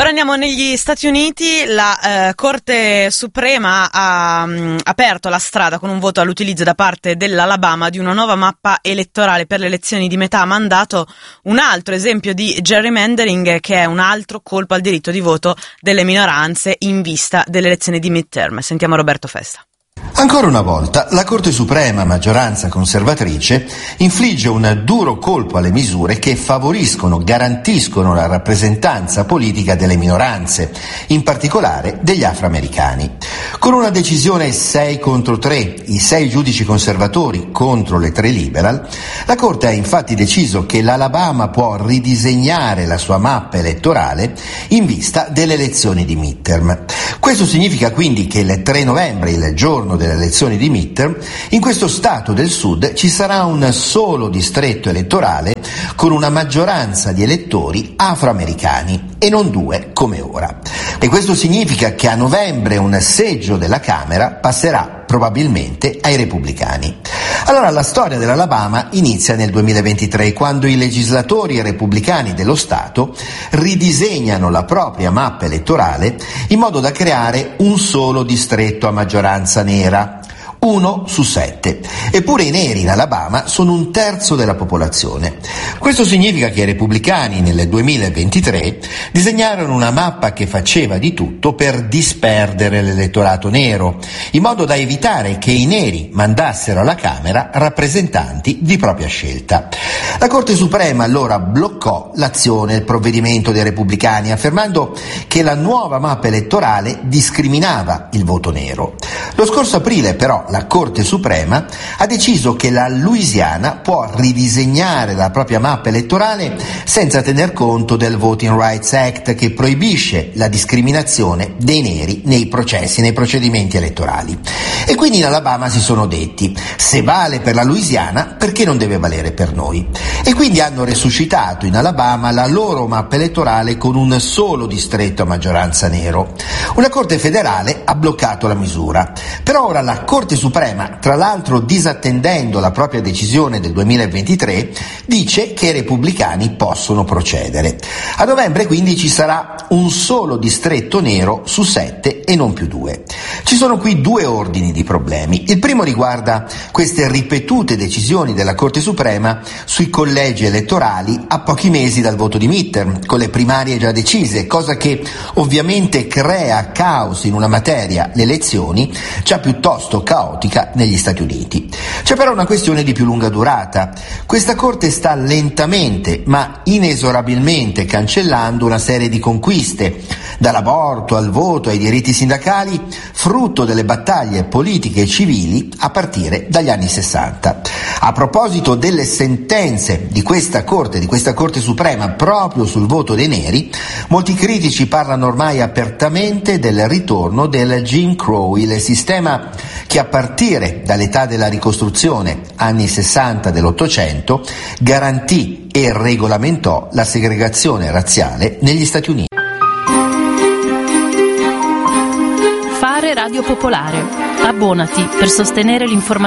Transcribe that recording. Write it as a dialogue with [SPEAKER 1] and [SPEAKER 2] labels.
[SPEAKER 1] Ora andiamo negli Stati Uniti. La Corte Suprema ha aperto la strada con un voto all'utilizzo da parte dell'Alabama di una nuova mappa elettorale per le elezioni di metà mandato, un altro esempio di gerrymandering che è un altro colpo al diritto di voto delle minoranze in vista delle elezioni di midterm. Sentiamo Roberto Festa.
[SPEAKER 2] Ancora una volta la Corte Suprema, maggioranza conservatrice, infligge un duro colpo alle misure che garantiscono la rappresentanza politica delle minoranze, in particolare degli afroamericani. Con una decisione 6-3, i 6 giudici conservatori contro le 3 liberal, la Corte ha infatti deciso che l'Alabama può ridisegnare la sua mappa elettorale in vista delle elezioni di midterm. Questo significa quindi che il 3 novembre, il giorno delle elezioni di midterm, in questo stato del sud ci sarà un solo distretto elettorale con una maggioranza di elettori afroamericani e non 2 come ora. E questo significa che a novembre un seggio della Camera passerà probabilmente ai repubblicani. Allora la storia dell'Alabama inizia nel 2023, quando i legislatori repubblicani dello Stato ridisegnano la propria mappa elettorale in modo da creare un solo distretto a maggioranza nera, 1 su 7. Eppure i neri in Alabama sono 1/3 della popolazione. Questo significa che i repubblicani nel 2023 disegnarono una mappa che faceva di tutto per disperdere l'elettorato nero, in modo da evitare che i neri mandassero alla Camera rappresentanti di propria scelta. La Corte Suprema allora bloccò l'azione e il provvedimento dei repubblicani, affermando che la nuova mappa elettorale discriminava il voto nero. Lo scorso aprile però la Corte Suprema ha deciso che la Louisiana può ridisegnare la propria mappa elettorale senza tener conto del Voting Rights Act, che proibisce la discriminazione dei neri nei procedimenti elettorali. E quindi in Alabama si sono detti: se vale per la Louisiana, perché non deve valere per noi? E quindi hanno resuscitato in Alabama la loro mappa elettorale con un solo distretto a maggioranza nero. Una Corte federale ha bloccato la misura. Però ora la Corte Suprema, tra l'altro disattendendo la propria decisione del 2023, dice che i repubblicani possono procedere. A novembre quindi ci sarà un solo distretto nero su 7 e non più 2. Ci sono qui 2 ordini di problemi. Il primo riguarda queste ripetute decisioni della Corte Suprema sui collegi elettorali a pochi mesi dal voto di midterm, con le primarie già decise, cosa che ovviamente crea caos in una materia, le elezioni, già piuttosto caotica negli Stati Uniti. C'è però una questione di più lunga durata. Questa Corte sta lentamente ma inesorabilmente cancellando una serie di conquiste, dall'aborto al voto ai diritti sindacali, frutto delle battaglie politiche e civili a partire dagli anni 60. A proposito delle sentenze di questa Corte Suprema proprio sul voto dei neri, molti critici parlano ormai apertamente del ritorno del Jim Crow, il sistema che a partire dall'età della ricostruzione, anni 60 dell'Ottocento, garantì e regolamentò la segregazione razziale negli Stati Uniti.
[SPEAKER 3] Fare Radio Popolare. Abbonati per sostenere l'informazione